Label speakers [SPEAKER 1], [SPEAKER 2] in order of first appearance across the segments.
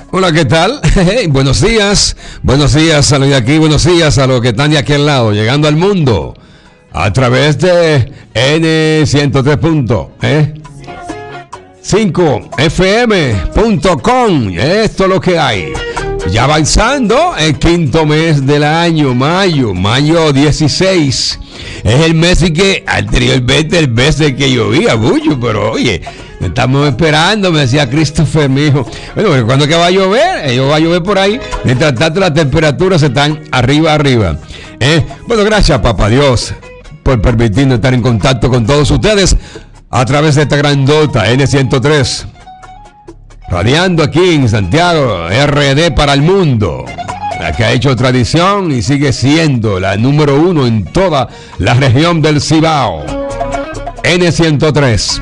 [SPEAKER 1] Hola, ¿qué tal? Buenos días a los de aquí, buenos días a los que están de aquel lado, llegando al mundo a través de N103.5fm.com. Esto es lo que hay. Ya avanzando el quinto mes del año, mayo 16. Es el mes que anteriormente el mes de que llovía mucho, pero oye, estamos esperando, me decía Christopher, mi hijo. Bueno, ¿cuándo es que va a llover? Va a llover por ahí. Mientras tanto, las temperaturas están arriba. Bueno, gracias, papá Dios, por permitirnos estar en contacto con todos ustedes a través de esta grandota N103. Radiando aquí en Santiago, RD para el mundo. La que ha hecho tradición y sigue siendo la número 1 en toda la región del Cibao. N103.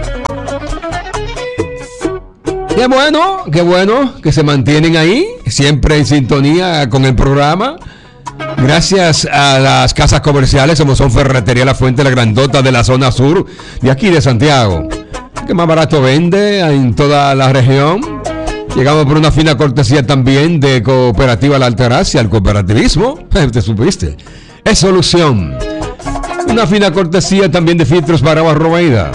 [SPEAKER 1] Qué bueno que se mantienen ahí, siempre en sintonía con el programa. Gracias a las casas comerciales como son Ferretería La Fuente, la grandota de la zona sur de aquí de Santiago, que más barato vende en toda la región. Llegamos por una fina cortesía también de Cooperativa La Altagracia, el cooperativismo, te supiste, es solución. Una fina cortesía también de Filtros Baragua Romeida,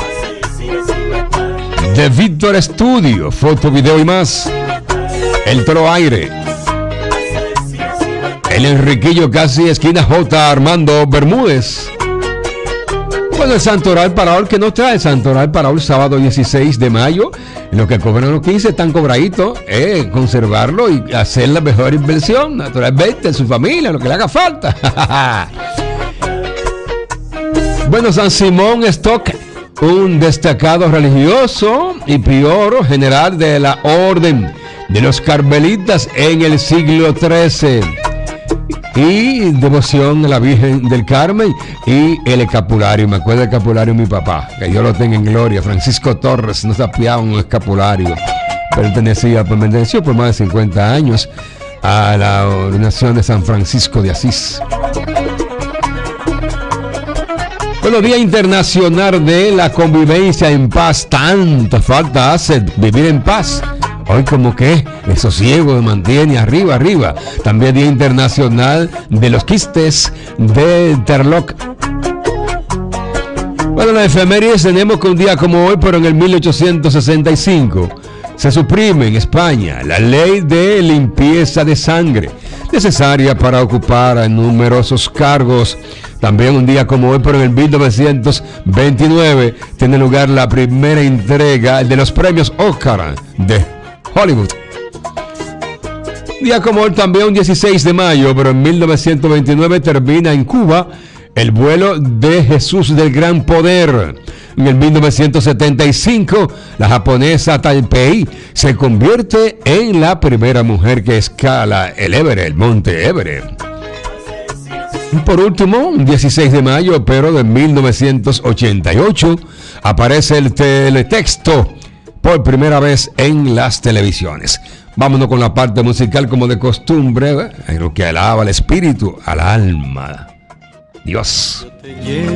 [SPEAKER 1] de Víctor Studio, foto, video y más, el Toro Aire, el Enriquillo casi esquina J. Armando Bermúdez. Bueno, el Santoral Paraol, que nos trae el Santoral Paraol sábado 16 de mayo. En lo que cobran los 15 están cobraditos, conservarlo y hacer la mejor inversión, naturalmente, en su familia, lo que le haga falta. Bueno, San Simón Stock, un destacado religioso y prior general de la Orden de los Carmelitas en el siglo XIII. Y devoción a la Virgen del Carmen y el escapulario. Me acuerdo del escapulario de mi papá, que Dios lo tenga en gloria. Francisco Torres nos apiaba un escapulario. Pertenecía por más de 50 años a la ordenación de San Francisco de Asís. Bueno, Día Internacional de la Convivencia en Paz. Tanta falta hace vivir en paz. Hoy como que el sosiego mantiene arriba. También Día Internacional de los Quistes de Terloc. Bueno, la efemérides tenemos que un día como hoy, pero en el 1865, se suprime en España la ley de limpieza de sangre, necesaria para ocupar numerosos cargos. También un día como hoy, pero en el 1929, tiene lugar la primera entrega de los premios Oscar de Hollywood. Día como hoy también un 16 de mayo, pero en 1929 termina en Cuba el vuelo de Jesús del Gran Poder. En el 1975, la japonesa Taipei se convierte en la primera mujer que escala el monte Everest. Y por último, un 16 de mayo, pero de 1988, aparece el teletexto por primera vez en las televisiones. Vámonos con la parte musical como de costumbre, en lo que alaba al espíritu, al alma. Dios.